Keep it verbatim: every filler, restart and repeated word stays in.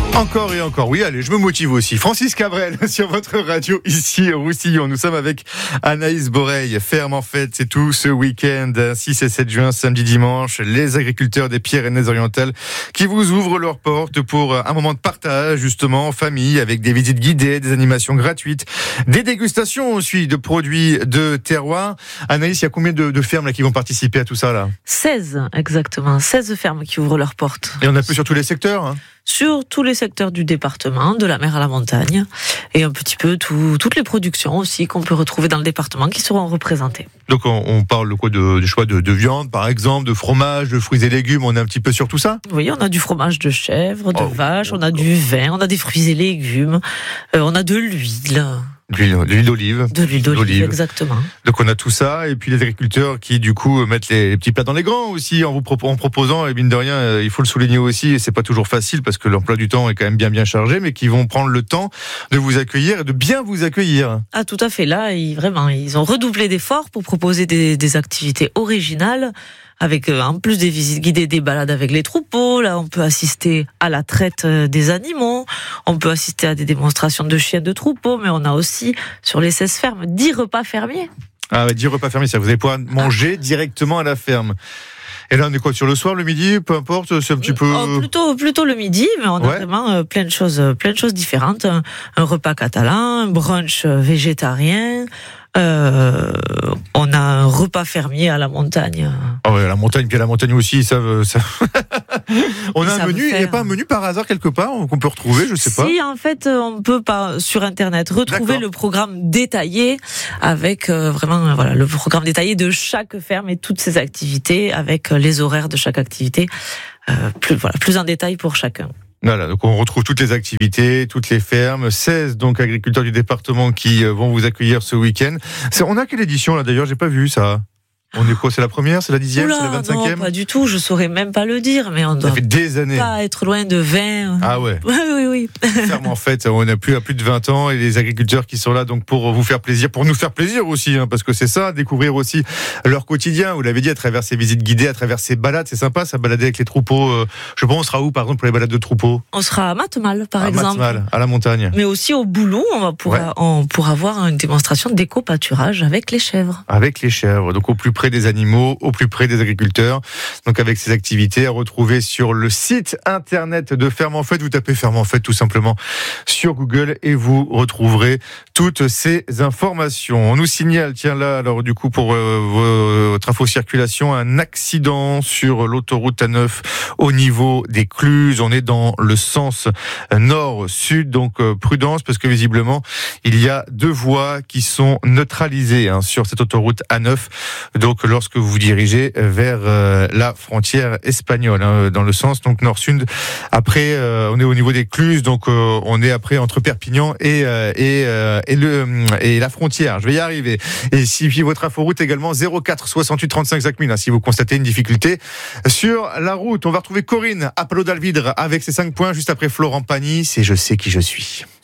Encore et encore, oui, allez, je me motive aussi. Francis Cabrel sur votre radio ici au Roussillon. Nous sommes avec Anaïs Boreil. Ferme en fête, c'est tout ce week-end, six et sept juin, samedi, dimanche. Les agriculteurs des Pyrénées-Orientales qui vous ouvrent leurs portes pour un moment de partage, justement, en famille, avec des visites guidées, des animations gratuites, des dégustations aussi de produits de terroir. Anaïs, il y a combien de, de fermes là, qui vont participer à tout ça là ? seize, exactement. seize fermes qui ouvrent leurs portes. Et on a peu sur tous les secteurs, hein ? Sur tous les secteurs du département, de la mer à la montagne, et un petit peu tout, toutes les productions aussi qu'on peut retrouver dans le département qui seront représentées. Donc on, on parle de quoi, de, du choix de, de viande par exemple, de fromage, de fruits et légumes, on est un petit peu sur tout ça ? Oui, on a du fromage de chèvre, de oh, vache, oh, on a oh. du vin, on a des fruits et légumes, euh, on a de l'huile. De l'huile, de l'huile d'olive. De l'huile d'olive, d'olive, exactement. Donc on a tout ça, et puis les agriculteurs qui du coup mettent les, les petits plats dans les grands aussi, en vous pro- en proposant, et mine de rien, euh, il faut le souligner aussi, et c'est pas toujours facile parce que l'emploi du temps est quand même bien bien chargé, mais qui vont prendre le temps de vous accueillir et de bien vous accueillir. Ah tout à fait, là, ils, vraiment, ils ont redoublé d'efforts pour proposer des, des activités originales, avec euh, en plus des visites guidées, des balades avec les troupeaux. Là, on peut assister à la traite des animaux, on peut assister à des démonstrations de chiens de troupeaux, mais on a aussi, sur les seize fermes, dix repas fermiers. Ah ouais, dix repas fermiers, ça vous allez pouvoir manger ah. directement à la ferme. Et là, on est quoi, sur le soir, le midi, peu importe, c'est un petit peu... Oh, plutôt, plutôt le midi, mais on a ouais. vraiment euh, plein de choses, plein de choses différentes. Un, un repas catalan, un brunch végétarien, Euh, on a un repas fermier à la montagne. Ah ouais, la montagne, puis à la montagne aussi, ça. ça... on a ça un menu, il n'y a pas un menu par hasard quelque part qu'on peut retrouver, je sais si, pas. Si, en fait, on peut pas sur internet retrouver D'accord. le programme détaillé avec euh, vraiment euh, voilà le programme détaillé de chaque ferme et toutes ses activités avec les horaires de chaque activité, euh, plus voilà plus en détail pour chacun. Voilà, donc on retrouve toutes les activités, toutes les fermes, seize donc agriculteurs du département qui vont vous accueillir ce week-end. C'est, on a quelle édition là d'ailleurs, j'ai pas vu ça. On est quoi, c'est la première, c'est la dixième, Oula, c'est la vingt-cinquième ? Non, pas du tout, je saurais même pas le dire, mais on doit ça fait des années. Pas être loin de vingt. Ah ouais. Oui, oui, oui. Ferme en fait, on a plus à plus de vingt ans et les agriculteurs qui sont là donc pour vous faire plaisir, pour nous faire plaisir aussi, hein, parce que c'est ça, découvrir aussi leur quotidien. Vous l'avez dit, à travers ces visites guidées, à travers ces balades, c'est sympa, ça balader avec les troupeaux. Euh, je pense, on sera où par exemple pour les balades de troupeaux ? On sera à Matemal par à exemple. Matemal, à la montagne. Mais aussi au Boulou, on va pouvoir, ouais. on pourra avoir une démonstration d'éco-pâturage avec les chèvres. Avec les chèvres, donc au plus près des animaux, au plus près des agriculteurs. Donc avec ces activités à retrouver sur le site internet de Ferme en Fête. Vous tapez Ferme en Fête tout simplement sur Google et vous retrouverez toutes ces informations. On nous signale, tiens là, alors du coup pour euh, votre info circulation, un accident sur l'autoroute A neuf au niveau des Cluses. On est dans le sens nord-sud, donc euh, prudence parce que visiblement il y a deux voies qui sont neutralisées hein, sur cette autoroute A neuf. Donc lorsque vous vous dirigez vers euh, la frontière espagnole, hein, dans le sens donc nord-sud. Après, euh, on est au niveau des Cluses, donc euh, on est après entre Perpignan et euh, et euh, et le et la frontière. Je vais y arriver. Et si puis votre inforoute également zéro quatre soixante-huit trente-cinq cinq mille. Hein, si vous constatez une difficulté sur la route, on va retrouver Corinne à Palau d'Alvidre avec ses cinq points juste après Florent Pagny. C'est Je sais qui je suis.